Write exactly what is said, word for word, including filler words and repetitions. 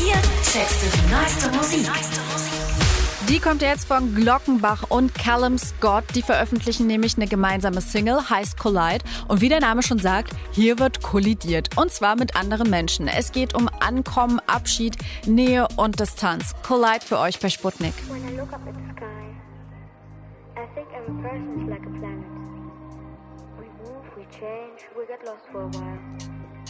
Hier checkst du die neueste Musik. Die kommt jetzt von Glockenbach und Callum Scott. Die veröffentlichen nämlich eine gemeinsame Single, heißt Collide. Und wie der Name schon sagt, hier wird kollidiert. Und zwar mit anderen Menschen. Es geht um Ankommen, Abschied, Nähe und Distanz. Collide für euch bei Sputnik. When I look up at the sky, I think every person is like a planet. We move, we change, we get lost for a while.